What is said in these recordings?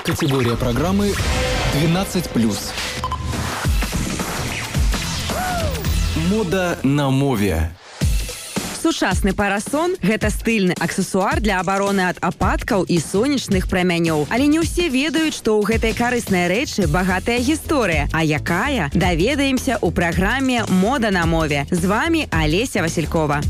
Категория программы 12+. Мода на мове. Сучасны парасон – гэта стыльны аксесуар для абароны ад ападкаў і сонечных прамянёў. Але не ўсе ведаюць, што ў гэтай карыснай рэчы багатая гісторыя. А якая? Даведаемся ў праграме «Мода на мове». З вами Алеся Василькова.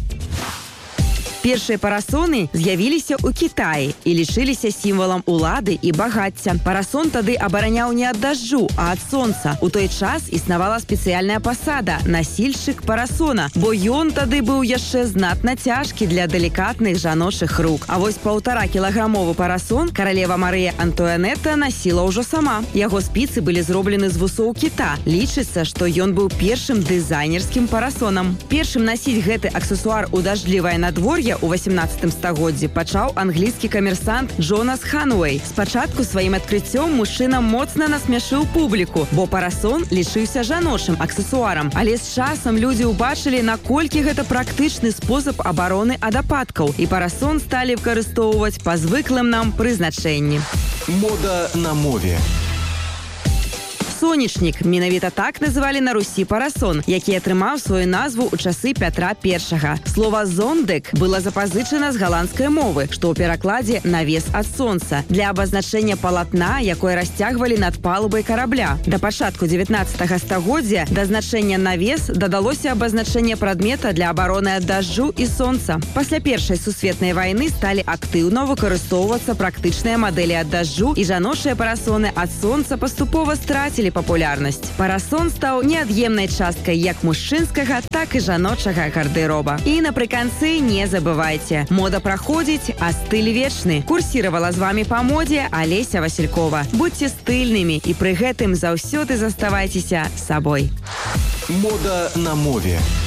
Першыя парасоны з'явіліся ў Кітаі і лічыліся сімвалам улады і багацця. Парасон тады абараняў не ад дажджу, а ад сонца. У той час існавала спецыяльная пасада – насільшчык парасона, бо ён тады быў яшчэ знатна цяжкі для далікатных жаночых рук. А вось 1,5-кілаграмовы парасон каралева Марыя Антуанетта насіла ўжо сама. Яго спіцы былі зроблены з вусоў кіта. Лічыцца, што ён быў першым дызайнерскім парасонам. Першым насіць гэты аксесуар у дажджлівае надвор'е у 18 стагоддзі пачаў англійскі камерсант Джонас Хануэй. Спачатку сваім адкрыццём мужчына моцна насмяшыў публіку, бо парасон лічыўся жаночым аксесуарам. Але з часам людзі ўбачылі, наколькі гэта практычны спосаб абароны ад ападкаў, і парасон сталі выкарыстоўваць па звыклым нам прызначэнні. Мода на мове. Сонечнік, менавіта так называлі на Русі парасон, які атрымаў сваю назву ў часы Пятра I. Слова «зондек» было запазычана з галандскай мовы, што ў перакладзе «навес ад сонца», для абазначэння палатна, якое расцягвалі над палубай карабля. Да пачатку 19 стагоддзя да значэння «навес» дадалося абазначэнне прадмета для абароны ад дажджу і сонца. Пасля Першай сусветнай вайны сталі актыўна выкарыстоўвацца практычныя мадэлі ад дажджу, і жаночыя парасоны ад сонца паступова страцілі папулярнасць. Парасон стаў неад'емнай часткай як мужчынскага, так і жаночага гардэроба. І напрыканцы не забывайце, мода праходзіць, а стыль вечны. Курсіравала з вами па модзе Алеся Василькова. Будьце стыльнымі і пры гэтым заўсёды заставайцеся сабой. Мода на мове.